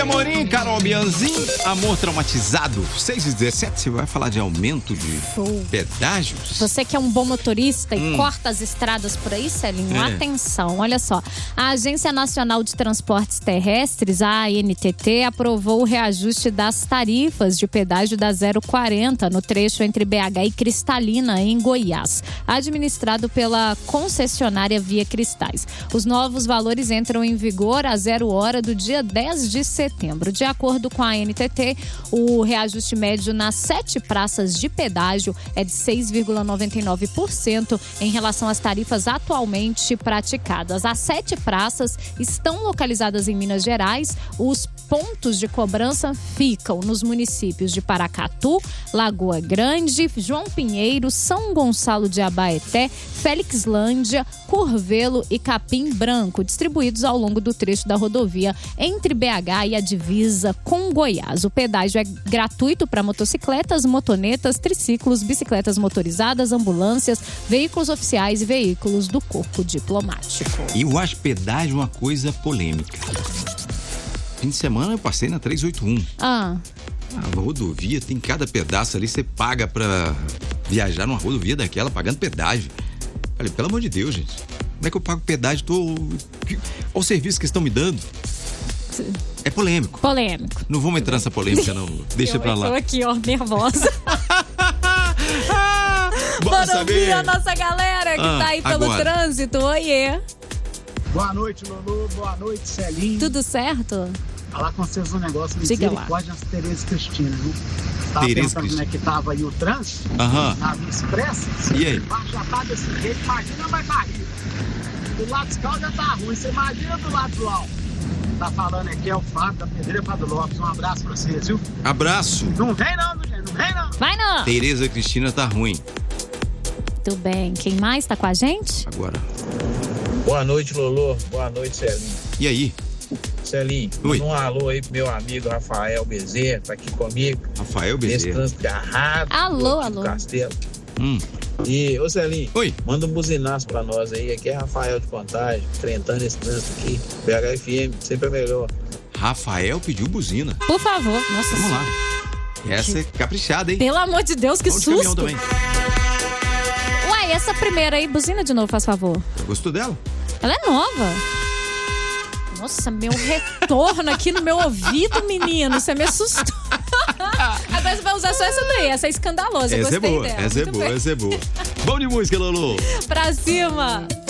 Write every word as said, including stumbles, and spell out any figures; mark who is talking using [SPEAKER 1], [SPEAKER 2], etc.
[SPEAKER 1] Amorim, Carol Bianzin, amor traumatizado. seis e dezessete, você vai falar de aumento de
[SPEAKER 2] Show.
[SPEAKER 1] pedágios?
[SPEAKER 2] Você que é um bom motorista e
[SPEAKER 1] Hum.
[SPEAKER 2] corta as estradas por aí, Celinho,
[SPEAKER 1] É.
[SPEAKER 2] atenção, olha só. A Agência Nacional de Transportes Terrestres, a A N T T, aprovou o reajuste das tarifas de pedágio da zero quarenta no trecho entre B H e Cristalina, em Goiás, administrado pela concessionária Via Cristais. Os novos valores entram em vigor a zero hora do dia dez de setembro. De acordo com a A N T T, o reajuste médio nas sete praças de pedágio é de seis vírgula noventa e nove por cento em relação às tarifas atualmente praticadas. As sete praças estão localizadas em Minas Gerais. Os pontos de cobrança ficam nos municípios de Paracatu, Lagoa Grande, João Pinheiro, São Gonçalo de Abaeté, Felixlândia, Curvelo e Capim Branco, distribuídos ao longo do trecho da rodovia entre B H e a divisa com Goiás. O pedágio é gratuito para motocicletas, motonetas, triciclos, bicicletas motorizadas, ambulâncias, veículos oficiais e veículos do corpo diplomático.
[SPEAKER 1] E eu acho pedágio uma coisa polêmica. Fim de semana eu passei na trezentos e oitenta e um.
[SPEAKER 2] Ah,
[SPEAKER 1] A rodovia tem cada pedaço ali, você paga pra viajar numa rodovia daquela, pagando pedágio. Falei, pelo amor de Deus, gente. Como é que eu pago pedágio? Tô... Olha o serviço que estão me dando. É polêmico.
[SPEAKER 2] polêmico.
[SPEAKER 1] Não vamos entrar nessa polêmica, não. Deixa
[SPEAKER 2] eu,
[SPEAKER 1] pra
[SPEAKER 2] eu tô
[SPEAKER 1] lá.
[SPEAKER 2] aqui, ó, nervosa.
[SPEAKER 1] Bora
[SPEAKER 2] Bora ouvir
[SPEAKER 1] saber.
[SPEAKER 2] a nossa galera que
[SPEAKER 1] Ah,
[SPEAKER 2] tá aí pelo
[SPEAKER 1] agora.
[SPEAKER 2] trânsito. Oiê.
[SPEAKER 3] Boa noite, Lulu. Boa noite, Celinho.
[SPEAKER 2] Tudo certo?
[SPEAKER 3] Falar com vocês um negócio.
[SPEAKER 2] Diga lá.
[SPEAKER 3] Misericórdia, Tereza Cristina, viu? Tava
[SPEAKER 1] Tereza
[SPEAKER 3] pensando como é que tava aí o trânsito.
[SPEAKER 1] Aham.
[SPEAKER 3] Na Via Expressa.
[SPEAKER 1] E aí?
[SPEAKER 3] Já tá desse jeito, imagina mais barriga. Do lado de cá já tá ruim. Você imagina do lado do alto. Tá falando aqui é o Fábio da Pedreira Fábio Lopes. Um abraço pra vocês, viu?
[SPEAKER 1] Abraço.
[SPEAKER 3] Não vem não, viu, gente? Não vem não.
[SPEAKER 2] Vai não.
[SPEAKER 1] Tereza Cristina tá ruim.
[SPEAKER 2] Tudo bem. Quem mais tá com a gente?
[SPEAKER 1] Agora.
[SPEAKER 4] Boa noite, Lolo. Boa noite, Celinho.
[SPEAKER 1] E aí?
[SPEAKER 4] Celinho,
[SPEAKER 1] Oi.
[SPEAKER 4] manda um alô aí pro meu amigo Rafael Bezerra, tá aqui comigo.
[SPEAKER 1] Rafael
[SPEAKER 4] Nesse
[SPEAKER 1] Bezerra.
[SPEAKER 4] trânsito garrado.
[SPEAKER 2] Alô,
[SPEAKER 4] aqui do
[SPEAKER 2] alô.
[SPEAKER 4] Castelo.
[SPEAKER 1] Hum.
[SPEAKER 4] E, ô Celinho,
[SPEAKER 1] Oi.
[SPEAKER 4] manda um buzinaço pra nós aí. Aqui é Rafael de Contagem, enfrentando esse trânsito aqui. B H F M, sempre é melhor.
[SPEAKER 1] Rafael pediu buzina.
[SPEAKER 2] Por favor. Nossa
[SPEAKER 1] Vamos
[SPEAKER 2] senhora.
[SPEAKER 1] lá. Essa é caprichada, hein?
[SPEAKER 2] Pelo amor de Deus, que
[SPEAKER 1] Vamos de caminhão
[SPEAKER 2] susto.
[SPEAKER 1] também.
[SPEAKER 2] Uai, essa primeira aí, buzina de novo, faz favor.
[SPEAKER 1] Gostou dela?
[SPEAKER 2] Ela é nova. Nossa, meu retorno aqui no meu ouvido, menino. Você me assustou. Agora você vai usar só essa daí. Essa é escandalosa. Eu
[SPEAKER 1] Essa é
[SPEAKER 2] gostei
[SPEAKER 1] boa,
[SPEAKER 2] dela.
[SPEAKER 1] essa é
[SPEAKER 2] Muito
[SPEAKER 1] boa,
[SPEAKER 2] bem.
[SPEAKER 1] essa é boa. Bom de música, Lolo.
[SPEAKER 2] Pra cima.